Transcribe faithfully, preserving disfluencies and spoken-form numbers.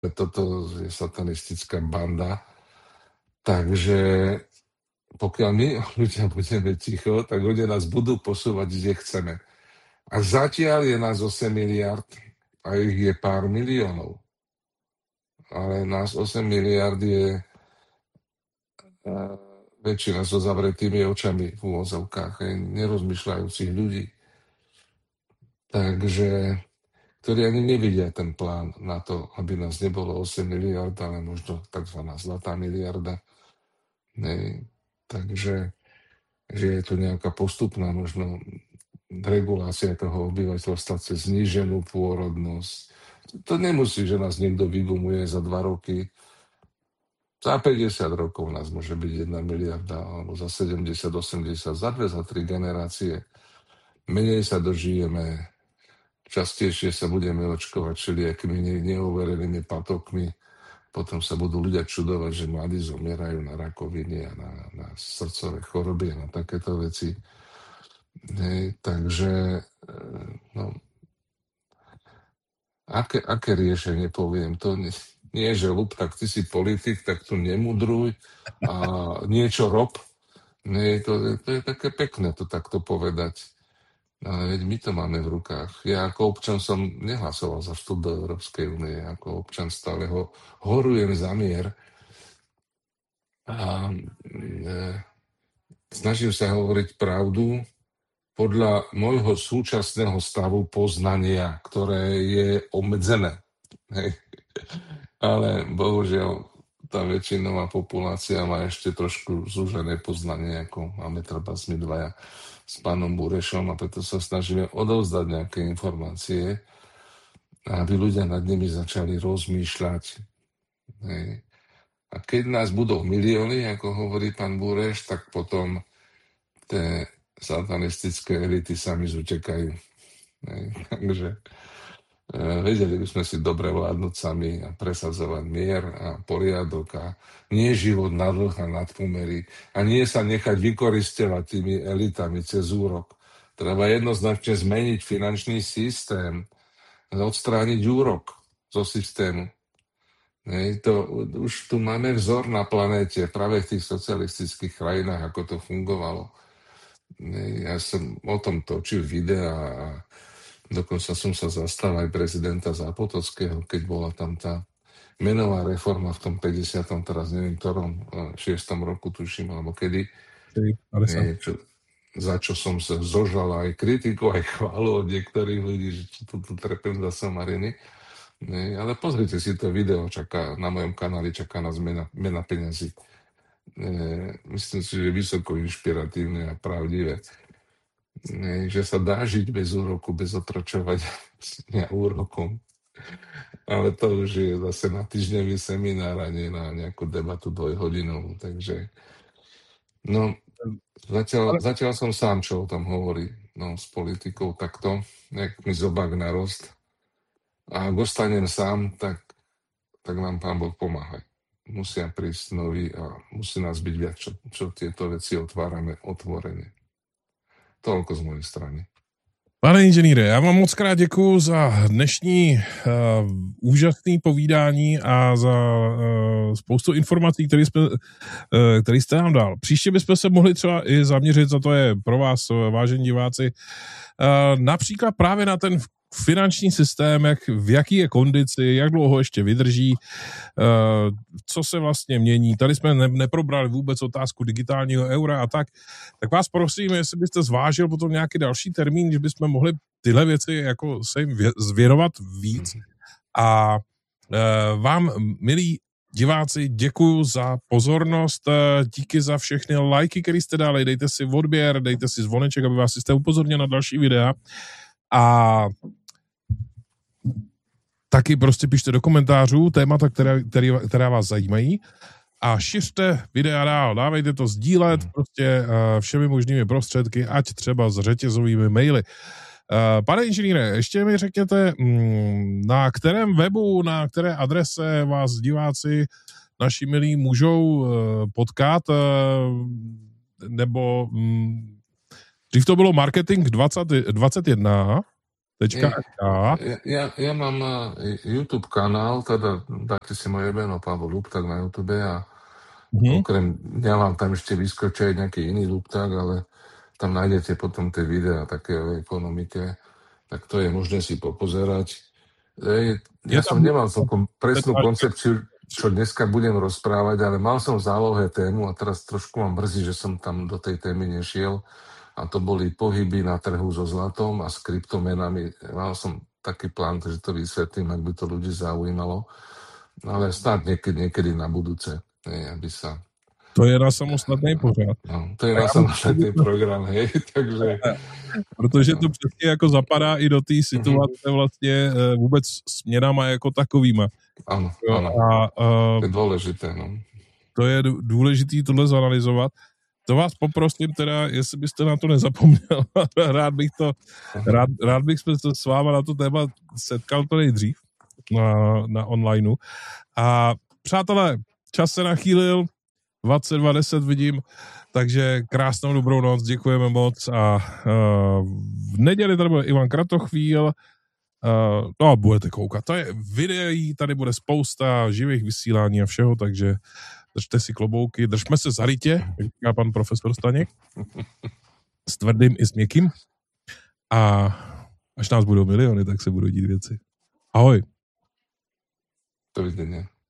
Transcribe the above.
toto je satanistická banda. Takže pokiaľ my ľudia budeme ticho, tak ľudia nás budú posúvať, kde chceme. A zatiaľ je nás osem miliard a ich je pár miliónov. Ale nás osem miliard je uh, väčšina so zavretými očami v úvozovkách, nerozmýšľajúcich ľudí. Takže ktorí ani nevidia ten plán na to, aby nás nebolo osem miliard, ale možno tzv. Zlatá miliarda. Nej. Takže že je tu nejaká postupná možno regulácia toho obyvateľstva cez zníženú pôrodnosť. To nemusí, že nás niekto vygumuje za dva roky. Za päťdesiat rokov nás môže byť jedna miliarda, alebo za sedemdesiat, osemdesiat, za dve, za tri generácie. Menej sa dožijeme, častejšie sa budeme očkovať všelijakými neuverenými patokmi. Potom sa budú ľudia čudovať, že mladí zomierajú na rakoviny a na, na srdcové choroby a na takéto veci. Hej, takže no, aké, aké riešenie poviem? To nie, nie že ľub, tak ty si politik, tak tu nemudruj a niečo rob. Hej, to, to je také pekné to takto povedať. Ale veď my to máme v rukách. Ja ako občan som nehlasoval za vstup do Európskej únie. Ako občan stále ho horujem za mier. A e, snažím sa hovoriť pravdu podľa môjho súčasného stavu poznania, ktoré je obmedzené. Hej. Ale bohužiaľ tá väčšinová populácia má ešte trošku zúžené poznanie, ako máme treba my dvaja s pánom Burešom, a preto sa snažíme odovzdať nejaké informácie, aby ľudia nad nimi začali rozmýšľať. Hej. A keď nás budú milióny, ako hovorí pán Bureš, tak potom tie satanistické elity sami zutekajú. Hej. Takže vedeli by sme si dobre vládnuť sami a presadzovať mier a poriadok a nie život na dlh a nadpomery a nie sa nechať vykorisťovať tými elitami cez úrok. Treba jednoznačne zmeniť finančný systém, odstrániť úrok zo systému. Hej, to, už tu máme vzor na planéte, práve v tých socialistických krajinách, ako to fungovalo. Hej, ja som o tom točil videa a dokonca som sa zastal aj prezidenta Zápotockého, keď bola tam tá menová reforma v tom päťdesiatom teraz neviem ktorom, šiestom roku tuším, alebo kedy. Nie, čo, za čo som sa zožal aj kritiku, aj chválu od niektorých ľudí, že čo tu trepem za somariny. Nie, ale pozrite si to video, čaká, na mojom kanáli čaká nás mena, mena peňazí. Nie, myslím si, že je vysoko inšpiratívne a pravdivé. Nie, že sa dá žiť bez úroku, bez otročovať úrokom. Ale to už je zase na týždňový seminár a nie na nejakú debatu dvojhodinovú. Takže no, zatiaľ, zatiaľ som sám, čo o tom hovorí. No, s politikou takto, jak mi zobák narost. A ak ostanem sám, tak, tak nám pán Boh pomáha. Musia prísť noví a musí nás byť viac, čo, čo tieto veci otvárame otvorene. Toľko z mojej strany. Pane inženýre, já vám moc krát děkuju za dnešní uh, úžasné povídání a za uh, spoustu informací, které jsme, uh, které jste nám dal. Příště bychom se mohli třeba i zaměřit, co to je pro vás, vážení diváci, uh, například právě na ten finanční systém, jak, v jaký je kondici, jak dlouho ještě vydrží, uh, co se vlastně mění. Tady jsme ne, neprobrali vůbec otázku digitálního eura a tak. Tak vás prosím, jestli byste zvážil potom nějaký další termín, že bychom mohli tyhle věci jako se jim zvěnovat víc. A uh, vám, milí diváci, děkuju za pozornost, díky za všechny lajky, které jste dali, dejte si odběr, dejte si zvoneček, aby vás jste upozornil na další videa. A taky prostě pište do komentářů témata, které, které, které vás zajímají a šiřte videa dál, dávejte to sdílet prostě uh, všemi možnými prostředky, ať třeba s řetězovými maily. Uh, pane inženýre, ještě mi řekněte, mm, na kterém webu, na které adrese vás diváci naši milí můžou uh, potkat, uh, nebo mm, dřív to bylo marketing dvacet, dvacet jedna, tečka es ká. Ja, ja, ja mám YouTube kanál, teda dáte si moje meno Pavol Lupták na YouTube a Mhm. okrem mňa vám tam ešte vyskočí aj nejaký iný Lupták, ale tam nájdete potom tie videá také o ekonomike, tak to je možné si popozerať. Ej, ja Je tam som nemal celkom presnú Petr- koncepciu, čo dneska budem rozprávať, ale mal som v zálohe tému a teraz trošku mám mrzí, že som tam do tej témy nešiel. A to boli pohyby na trhu so zlatom a s kryptomenami. Mal som taký plán, že to vysvetlím, ak by to ľudí zaujímalo. Ale snad niekedy, niekedy na budúce, hej, aby sa... To je na samostatný pořád. No, to je na samostatný program, hej, takže... Protože to přesně jako zapadá i do té situace vlastně vůbec směnama jako takovýma. Ano, jo, ano. A, uh, to je důležité, no. To je důležitý tohle zanalizovat. To vás poprosím teda, jestli byste na to nezapomněl. rád bych to, rád, rád bych se s váma na to téma setkal to nejdřív na, na onlineu. A přátelé, čas se nachýlil, dvacet dva deset vidím, takže krásnou dobrou noc, děkujeme moc a uh, v neděli tady bude Ivan Kratochvíl, uh, no a budete koukat, to je videí, tady bude spousta živých vysílání a všeho, takže držte si klobouky, držme se za rytě, jak říká pan profesor Staněk, s tvrdým i s měkkým a až nás budou miliony, tak se budou dít věci. Ahoj. Dovidenia.